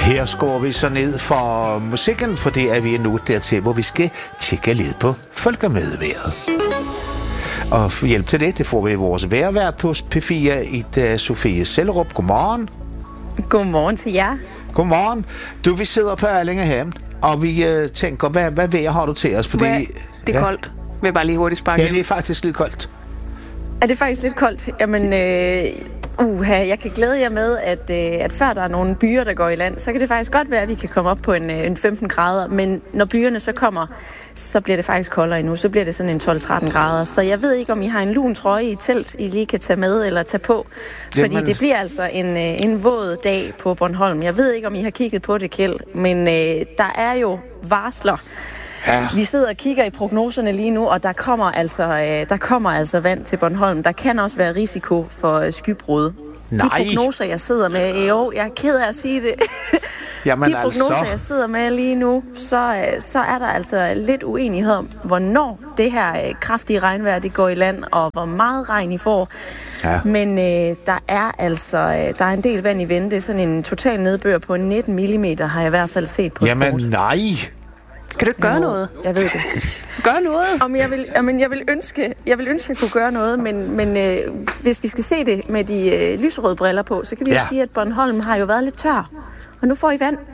Her skruer vi så ned for musikken, for det er vi nu dertil, hvor vi skal tjekke lidt på folkemødevejret. Og for hjælp til det får vi vores vejrvært på P4, Ida Sofie Sellerup. Godmorgen. Godmorgen til jer. Godmorgen. Du, vi sidder på Erlingehem, og vi tænker, hvad vejr har du til os? Fordi, det er koldt. Vil jeg bare lige hurtigt sparke. Ja, det er faktisk lidt koldt. Er det faktisk lidt koldt? Jamen, jeg kan glæde jer med, at før der er nogle byer, der går i land, så kan det faktisk godt være, at vi kan komme op på en 15 grader. Men når byerne så kommer, så bliver det faktisk koldere endnu. Så bliver det sådan en 12-13 grader. Så jeg ved ikke, om I har en lun trøje i telt, I lige kan tage med eller tage på. Fordi det bliver altså en våd dag på Bornholm. Jeg ved ikke, om I har kigget på det, Kjeld, men der er jo varsler. Ja. Vi sidder og kigger i prognoserne lige nu, og der kommer altså vand til Bornholm. Der kan også være risiko for skybrud. Nej. De prognoser, jeg sidder med, jeg er ked af at sige det. Jamen, de prognoser, jeg sidder med lige nu, så er der altså lidt uenighed om, hvornår det her kraftige regnvejr det går i land, og hvor meget regn I får. Ja. Men der er en del vand i vente. Sådan en total nedbør på 19 mm har jeg i hvert fald set på et kort. Jamen nej. Kan du ikke gøre noget? Jeg ved det. Gør noget? Jeg vil ønske, at jeg kunne gøre noget, men hvis vi skal se det med de lyserøde briller på, så kan vi jo sige, at Bornholm har jo været lidt tør. Og nu får I vand.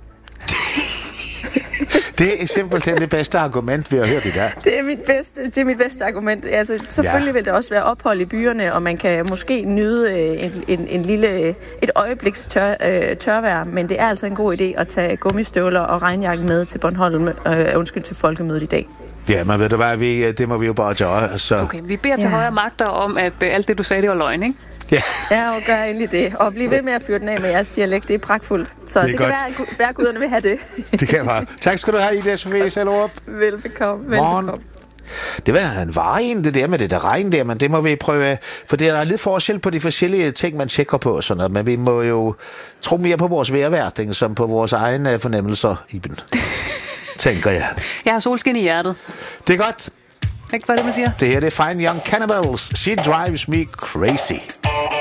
Det er simpelthen det bedste argument, vi har hørt i dag. Det er mit bedste argument. Altså, selvfølgelig vil det også være ophold i byerne, og man kan måske nyde et øjebliks tørvejr, men det er altså en god idé at tage gummistøvler og regnjakke med til Bornholm, til folkemødet i dag. Ja, men ved du hvad, det må vi jo bare gøre. Så. Okay, vi beder til højere magter om, at alt det, du sagde, det var løgn, ikke? Ja, og gør egentlig det. Og bliv ved med at fyre den af med jeres dialekt. Det er pragtfuldt. Så det kan være, at guderne vil have det. Det kan være. Tak skal du have, Ida Sofie Sellerup. Velbekomme. Det var en varein, det der med det der regn der, men det må vi prøve, for det er lidt forskel på de forskellige ting, man tjekker på, sådan noget, men vi må jo tro mere på vores vejrværting, som på vores egne fornemmelser, Iben. Tænker jeg. Jeg har solskin i hjertet. Det er godt. Ikke, hvad det man siger? Det her det er Fine Young Cannibals. She Drives Me Crazy.